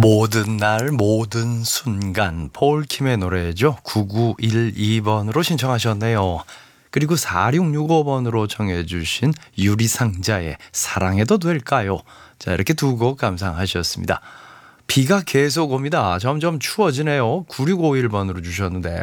모든 날 모든 순간 폴킴의 노래죠. 9912번으로 신청하셨네요. 그리고 4665번으로 정해주신 유리상자의 사랑해도 될까요? 자, 이렇게 두 곡 감상하셨습니다. 비가 계속 옵니다. 점점 추워지네요. 9651번으로 주셨는데